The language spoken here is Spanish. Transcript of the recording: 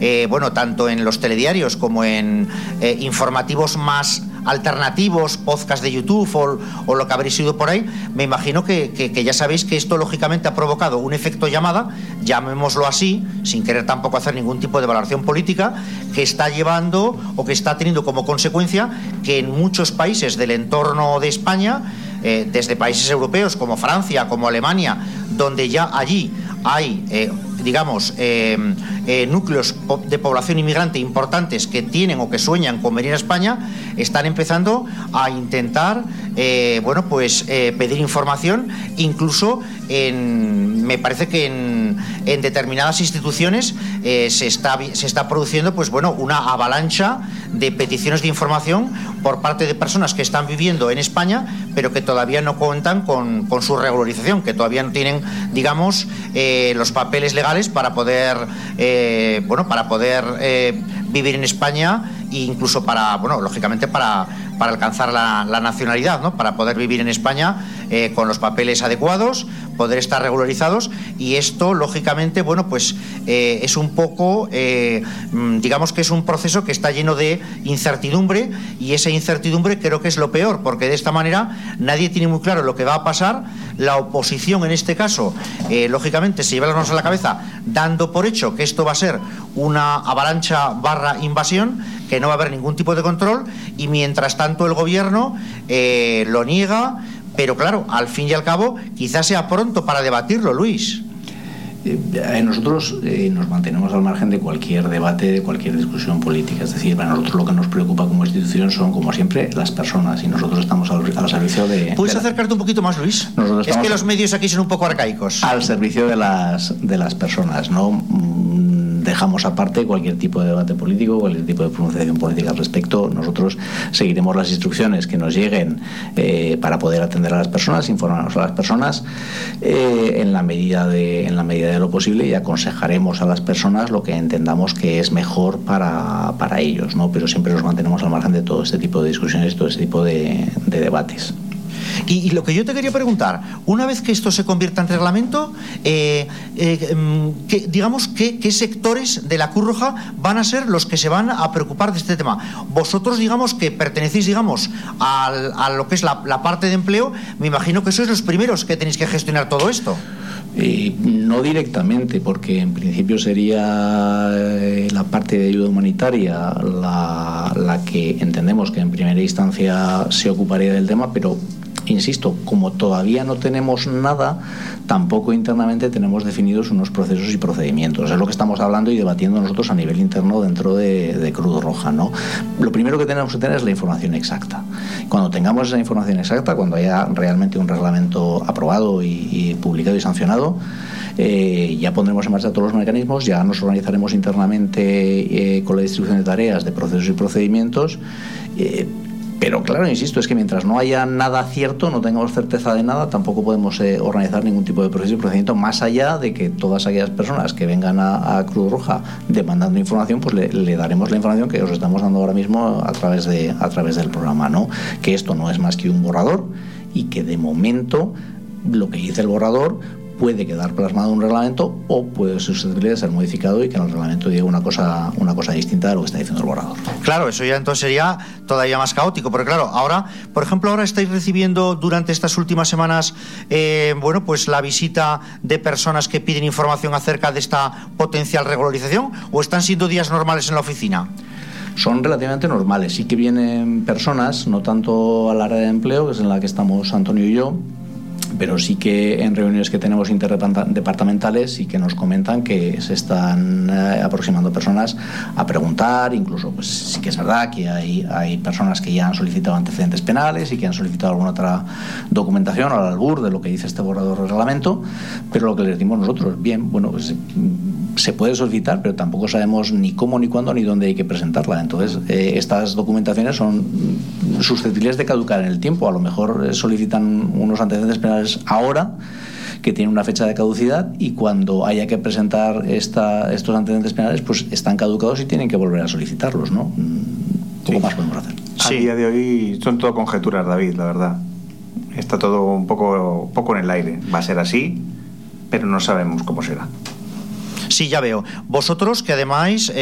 bueno, tanto en los telediarios como en informativos más alternativos, podcast de YouTube o lo que habréis ido por ahí, me imagino que ya sabéis que esto lógicamente ha provocado un efecto llamada, llamémoslo así, sin querer tampoco hacer ningún tipo de valoración política, que está llevando o que está teniendo como consecuencia que en muchos países del entorno de España, desde países europeos como Francia, como Alemania, donde ya allí hay núcleos de población inmigrante importantes que tienen o que sueñan con venir a España, están empezando a intentar pedir información, incluso me parece que en determinadas instituciones se está produciendo una avalancha de peticiones de información por parte de personas que están viviendo en España pero que todavía no cuentan con su regularización, que todavía no tienen los papeles legales para poder vivir en España e incluso lógicamente para alcanzar la nacionalidad, ¿no? Para poder vivir en España con los papeles adecuados, poder estar regularizados, y esto lógicamente es un poco digamos que es un proceso que está lleno de incertidumbre, y esa incertidumbre creo que es lo peor, porque de esta manera nadie tiene muy claro lo que va a pasar. La oposición en este caso lógicamente se lleva las manos a la cabeza dando por hecho que esto va a ser una avalancha / invasión, que no va a haber ningún tipo de control, y mientras tanto el gobierno lo niega, pero claro, al fin y al cabo quizás sea pronto para debatirlo, Luis. Nosotros nos mantenemos al margen de cualquier debate, de cualquier discusión política. Es decir, para nosotros lo que nos preocupa como institución son, como siempre, las personas, y nosotros estamos al servicio de... ¿Puedes acercarte un poquito más, Luis? Es que los medios aquí son un poco arcaicos. Al servicio de las personas, ¿no? Dejamos aparte cualquier tipo de debate político, cualquier tipo de pronunciación política al respecto. Nosotros seguiremos las instrucciones que nos lleguen para poder atender a las personas, informarnos a las personas en la medida de lo posible, y aconsejaremos a las personas lo que entendamos que es mejor para ellos, ¿no? Pero siempre nos mantenemos al margen de todo este tipo de discusiones, todo este tipo de debates. Y lo que yo te quería preguntar, una vez que esto se convierta en reglamento, ¿qué sectores de la Cruz Roja van a ser los que se van a preocupar de este tema? Vosotros, que pertenecéis, a lo que es la parte de empleo, me imagino que sois los primeros que tenéis que gestionar todo esto. No directamente, porque en principio sería la parte de ayuda humanitaria la que entendemos que en primera instancia se ocuparía del tema, pero insisto, como todavía no tenemos nada, tampoco internamente tenemos definidos unos procesos y procedimientos. Es lo que estamos hablando y debatiendo nosotros a nivel interno dentro de Cruz Roja, ¿no? Lo primero que tenemos que tener es la información exacta. Cuando tengamos esa información exacta, cuando haya realmente un reglamento aprobado y publicado y sancionado, ya pondremos en marcha todos los mecanismos, ya nos organizaremos internamente con la distribución de tareas, de procesos y procedimientos. Pero claro, insisto, es que mientras no haya nada cierto, no tengamos certeza de nada, tampoco podemos organizar ningún tipo de proceso y procedimiento, más allá de que todas aquellas personas que vengan a Cruz Roja demandando información, pues le daremos la información que os estamos dando ahora mismo a través del programa, ¿no? Que esto no es más que un borrador, y que de momento lo que dice el borrador puede quedar plasmado en un reglamento o puede ser susceptible de ser modificado y que en el reglamento diga una cosa distinta de lo que está diciendo el borrador. Claro, eso ya entonces sería todavía más caótico, porque claro, ahora, por ejemplo, ahora estáis recibiendo durante estas últimas semanas la visita de personas que piden información acerca de esta potencial regularización, ¿o están siendo días normales en la oficina? Son relativamente normales. Sí que vienen personas, no tanto al área de empleo, que es en la que estamos Antonio y yo, pero sí que en reuniones que tenemos interdepartamentales sí que nos comentan que se están aproximando personas a preguntar. Incluso pues sí que es verdad que hay personas que ya han solicitado antecedentes penales y que han solicitado alguna otra documentación al albur de lo que dice este borrador de reglamento, pero lo que les decimos nosotros, bien, pues se puede solicitar, pero tampoco sabemos ni cómo, ni cuándo, ni dónde hay que presentarla. Entonces estas documentaciones son susceptibles de caducar en el tiempo. A lo mejor solicitan unos antecedentes penales ahora que tienen una fecha de caducidad, y cuando haya que presentar estos antecedentes penales pues están caducados y tienen que volver a solicitarlos, ¿no? Poco más podemos hacer. Sí. A día de hoy son todo conjeturas, David, la verdad. Está todo un poco en el aire. Va a ser así, pero no sabemos cómo será. Sí, ya veo. Vosotros, que además